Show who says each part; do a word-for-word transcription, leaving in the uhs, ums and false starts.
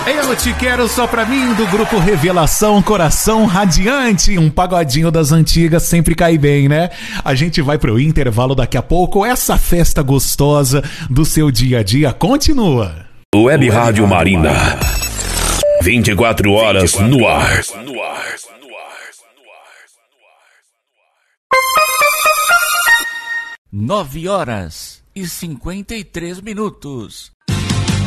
Speaker 1: Eu te quero só pra mim, do grupo Revelação, Coração Radiante. Um pagodinho das antigas sempre cai bem, né? A gente vai pro intervalo daqui a pouco. Essa festa gostosa do seu dia a dia continua.
Speaker 2: Web Rádio Marina. vinte e quatro horas no ar.
Speaker 3: Nove horas e cinquenta e três minutos.